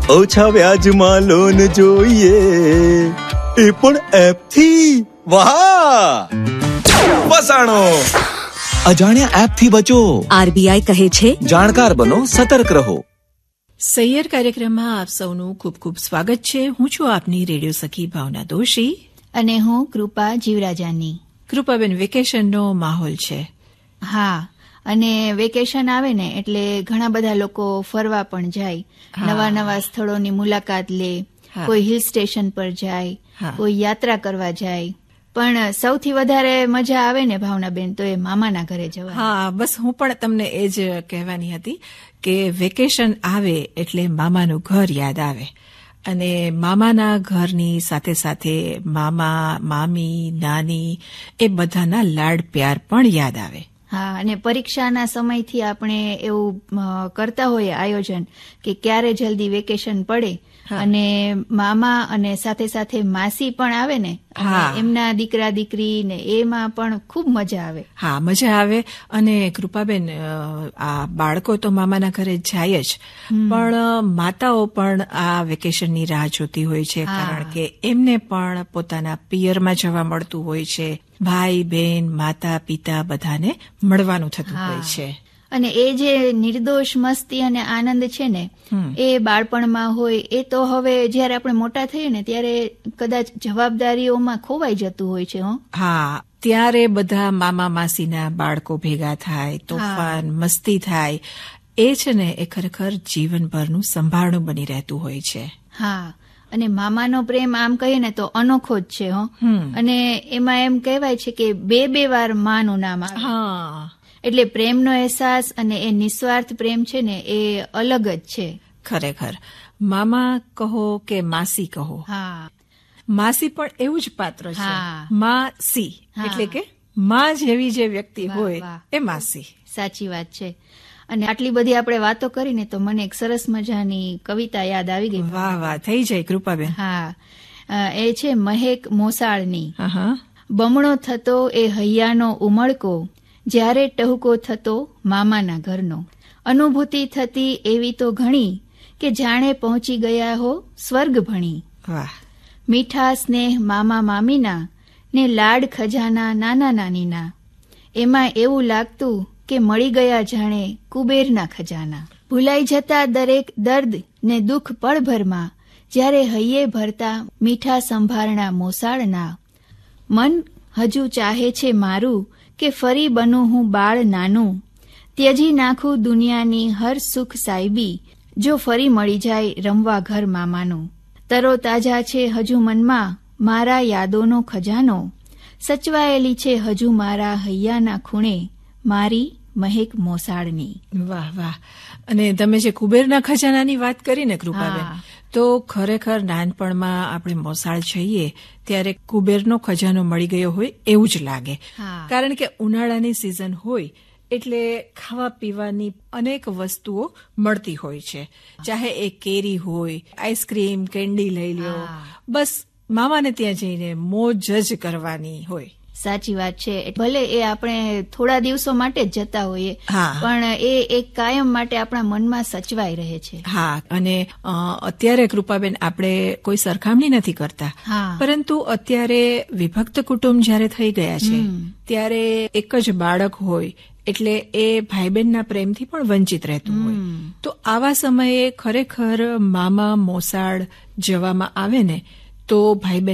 ઓછા વ્યાજમાં લોન જોઈએ, એ પણ એપથી. વાહ, ફસાણો. અજાણ્યા એપથી બચો. આરબીઆઈ કહે છે, જાણકાર બનો, સતર્ક રહો. સૈયર કાર્યક્રમમાં આપ સૌનું ખૂબ ખૂબ સ્વાગત છે. હું છું આપની રેડિયો સખી ભાવના દોશી અને હું કૃપા જીવરાજાની. કૃપાબેન, વેકેશનનો માહોલ છે. હા, અને વેકેશન આવે ને એટલે ઘણા બધા લોકો ફરવા પણ જાય, નવા નવા સ્થળોની મુલાકાત લે, કોઈ હિલ સ્ટેશન પર જાય, કોઈ યાત્રા કરવા જાય. પણ સૌથી વધારે મજા આવે ને ભાવનાબેન તો એ મામાના ઘરે જવા. હા, બસ હું પણ તમને એ જ કહેવાની હતી કે વેકેશન આવે એટલે મામાનું ઘર યાદ આવે, અને મામાના ઘરની સાથે સાથે મામા, મામી, નાની એ બધાના લાડ પ્યાર પણ યાદ આવે. હા, અને પરીક્ષાના સમયથી આપણે એવું કરતા હોઈએ આયોજન કે ક્યારે જલ્દી વેકેશન પડે અને મામા અને સાથે સાથે માસી પણ આવે ને, એમના દીકરા દીકરી ને એમાં પણ ખૂબ મજા આવે. હા, મજા આવે. અને કૃપાબેન, આ બાળકો તો મામાના ઘરે જાય જ, પણ માતાઓ પણ આ વેકેશનની રાહ જોતી હોય છે, કારણ કે એમને પણ પોતાના પિયરમાં જવા મળતું હોય છે. ભાઈ બહેન, માતા પિતા બધાને મળવાનું થતું હોય છે. અને એ જે નિર્દોષ મસ્તી અને આનંદ છે ને, એ બાળપણમાં હોય એ તો હવે જયારે આપણે મોટા થઈએ ને ત્યારે કદાચ જવાબદારીઓમાં ખોવાઈ જતું હોય છે. હા, ત્યારે બધા મામા માસીના બાળકો ભેગા થાય, તોફાન મસ્તી થાય, એ છે ને એ ખરેખર જીવનભરનું સંભાળણું બની રહેતું હોય છે. હા, અને મામાનો પ્રેમ આમ કહીએ ને તો અનોખો જ છે. અને એમાં એમ કહેવાય છે કે બે વાર માનું નામ આવે, એટલે પ્રેમનો અહેસાસ અને એ નિસ્વાર્થ પ્રેમ છે ને એ અલગ જ છે. ખરેખર મામા કહો કે માસી કહો, માસી પણ એવું જ પાત્ર છે. માસી એટલે કે માં જેવી જે વ્યક્તિ હોય એ માસી. સાચી વાત છે. અને આટલી બધી આપણે વાતો કરીને તો મને એક સરસ મજાની કવિતા યાદ આવી ગઈ. વાહ વાહ, થઈ જાય કૃપાબેન. હા, એ છે મહેક મોસાળની. બમણો થતો એ હૈયાનો ઉમળકો, જ્યારે ટહુકો થતો મામાના ઘરનો. અનુભૂતિ થતી એવી તો ઘણી, કે જાણે પહોંચી ગયા હો સ્વર્ગ ભણી. વાહ. મીઠા સ્નેહ મામા મામીના ને લાડ ખજાના નાના નાનીના, એમાં એવું લાગતું કે મળી ગયા જાણે કુબેરના ખજાના. ભૂલાઈ જતા દરેક દર્દ ને દુઃખ પળભરમાં, જ્યારે હૈયે ભરતા મીઠા સંભારણા મોસાળના. મન હજુ ચાહે છે મારું કે ફરી બનું હું બાળ નાનું, ત્યજી નાખું દુનિયાની હર સુખ સાહેબી, જો ફરી મળી જાય રમવા ઘર મામાનું. તરો તાજા છે હજુ મનમાં મારા યાદોનો ખજાનો, સચવાયેલી છે હજુ મારા હૈયાના ખૂણે મારી મહેક મોસાળની. વાહ વાહ. અને તમે જે કુબેરના ખજાનાની વાત કરી ને કૃપાબેન, તો ખરેખર નાનપણમાં આપણે મોસાળ જઈએ ત્યારે કુબેરનો ખજાનો મળી ગયો હોય એવું જ લાગે, કારણ કે ઉનાળાની સિઝન હોય એટલે ખાવા પીવાની અનેક વસ્તુઓ મળતી હોય છે. ચાહે એ કેરી હોય, આઈસ્ક્રીમ, કેન્ડી લઈ લ્યો, બસ મામાને ત્યાં જઈને મોજ જ કરવાની હોય. સાચી વાત છે. ભલે એ આપણે થોડા દિવસો માટે જ જતા હોઈએ, પણ એ એક કાયમ માટે આપણા મનમાં સચવાઈ રહે છે. હા, અને અત્યારે કૃપાબેન આપણે કોઈ સરખામણી નથી કરતા, પરંતુ અત્યારે વિભક્ત કુટુંબ જયારે થઈ ગયા છે ત્યારે એક જ બાળક હોય એટલે એ ભાઈ બહેનના પ્રેમથી પણ વંચિત રહેતું હોય. તો આવા સમયે ખરેખર મામા મોસાળ જવામાં આવે ને તો ભાઈ